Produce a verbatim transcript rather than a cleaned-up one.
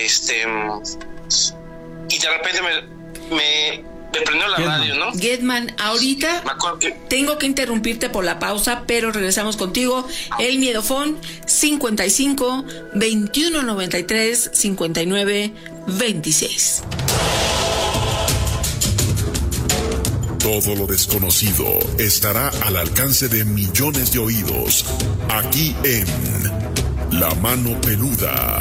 este, y de repente me, me, me prendió la Gedman. radio, ¿no? Gedman, ahorita Me acuerdo que tengo que interrumpirte por la pausa, pero regresamos contigo. El Miedofón cincuenta y cinco, veintiuno noventa y tres, cincuenta y nueve, veintiséis. Todo lo desconocido estará al alcance de millones de oídos, aquí en La Mano Peluda.